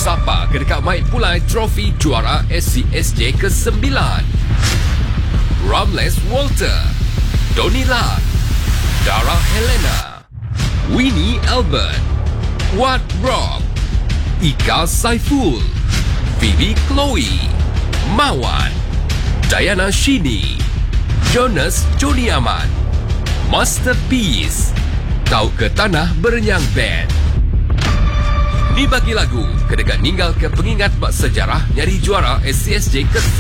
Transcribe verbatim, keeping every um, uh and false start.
Sapa ke dekat Mike Pulai trofi juara S C S J ke sembilan. Ramles Walter, Donila, Dara Helena, Winnie Albert, Wat Rock, Ika Saiful, Phoebe Chloe, Mawan, Diana Shini, Jonas Joni Ahmad, Masterpiece, Tau ke Tanah Berenyang Band. Ni bagi lagu kedekat ninggal ke pengingat bak sejarah nyari juara S C S J ke